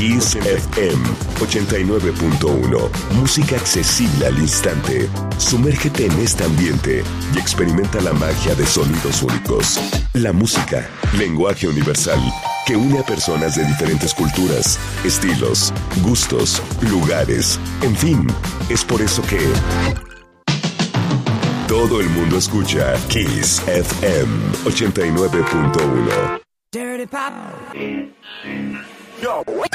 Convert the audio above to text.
Kiss FM 89.1. Música accesible al instante. Sumérgete en este ambiente y experimenta la magia de sonidos únicos. La música, lenguaje universal, que une a personas de diferentes culturas, estilos, gustos, lugares, en fin, es por eso que todo el mundo escucha Kiss FM 89.1. Dirty Pop.